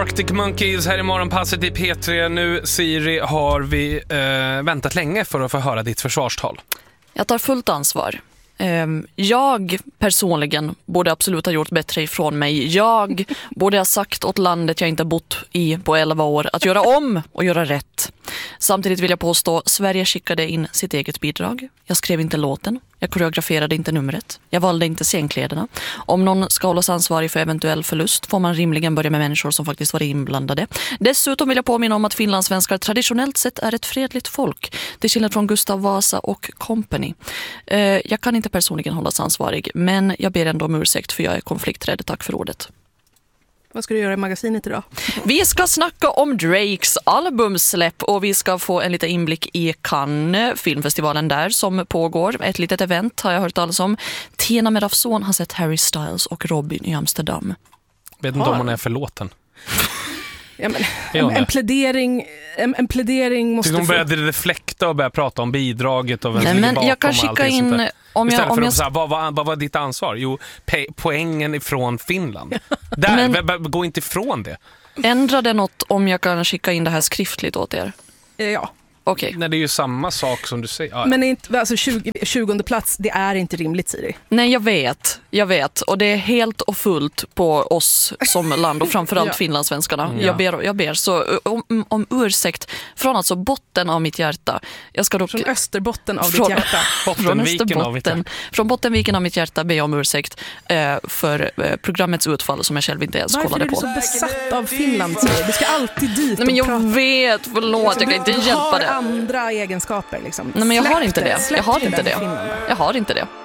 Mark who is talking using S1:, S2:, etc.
S1: Arctic Monkeys här i morgonpasset i P3. Nu, Siri, har vi väntat länge för att få höra ditt försvarstal.
S2: Jag tar fullt ansvar. Jag personligen borde absolut ha gjort bättre ifrån mig. Jag borde ha sagt åt landet jag inte bott i på 11 år att göra om och göra rätt. Samtidigt vill jag påstå, Sverige skickade in sitt eget bidrag. Jag skrev inte låten. Jag koreograferade inte numret. Jag valde inte scenkläderna. Om någon ska hållas ansvarig för eventuell förlust får man rimligen börja med människor som faktiskt var inblandade. Dessutom vill jag påminna om att finlandssvenskar traditionellt sett är ett fredligt folk. Till skillnad från Gustav Vasa och company. Jag kan inte personligen hållas ansvarig, men jag ber ändå om ursäkt för jag är konflikträdd. Tack för ordet.
S3: Vad ska du göra i magasinet idag?
S2: Vi ska snacka om Drakes albumsläpp och vi ska få en liten inblick i Cannes, filmfestivalen där som pågår. Ett litet event har jag hört talas om. Tina Merafson har sett Harry Styles och Robin i Amsterdam.
S1: Vet inte om hon är förlåten.
S3: Ja, men, en plädering måste...
S1: De började reflekta och börja prata om bidraget och
S2: nej, men jag kan skicka in...
S1: Istället för att säga, vad var ditt ansvar? Jo, poängen ifrån Finland. Gå inte ifrån det.
S2: Ändrar det något om jag kan skicka in det här skriftligt åt er?
S3: Ja.
S2: Okej.
S1: Nej, det är ju samma sak som du säger. Ja.
S3: Men inte, alltså 20:e plats, det är inte rimligt, Siri.
S2: Nej, jag vet. Och det är helt och fullt på oss som land och framförallt finlandssvenskarna. Jag ber så om ursäkt från alltså botten av mitt hjärta. Jag ska
S3: från Österbotten av ditt hjärta.
S2: Från Bottenviken av mitt hjärta ber jag om ursäkt för programmets utfall som jag själv inte ens kollade på.
S3: Varför är du så besatt av Finland, Siri? Du ska alltid dit.
S2: Nej, men jag vet, förlåt, jag kan inte hjälpa det.
S3: Andra egenskaper liksom.
S2: Nej, men jag har inte det. Jag har inte det.